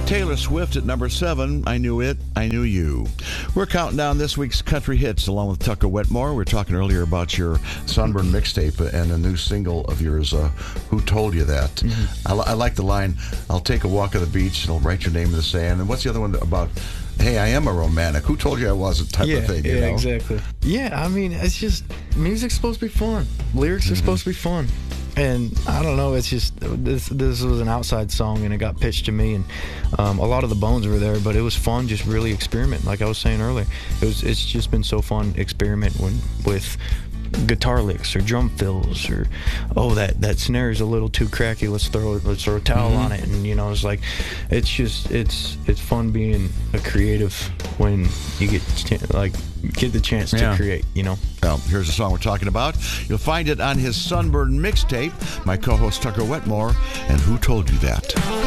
Taylor Swift at number 7, I Knew It, I Knew You. We're counting down this week's country hits along with Tucker Wetmore. We were talking earlier about your Sunburn mixtape and a new single of yours, Who Told You That? Mm-hmm. I like the line, I'll take a walk on the beach and I'll write your name in the sand. And what's the other one about, hey, I am a romantic. Who told you I wasn't type of thing, you know? Exactly. Yeah, I mean, it's just, music's supposed to be fun. Lyrics are supposed to be fun. And I don't know, it's just, this was an outside song and it got pitched to me, and a lot of the bones were there, but it was fun just really experimenting. Like I was saying earlier, it's just been so fun experimenting with guitar licks or drum fills, or that snare is a little too cracky, let's throw a towel on it. And it's like, it's fun being a creative when you get the chance to create. Well, here's the song we're talking about. You'll find it on his Sunburn mixtape. My co-host Tucker Wetmore, and Who Told You That?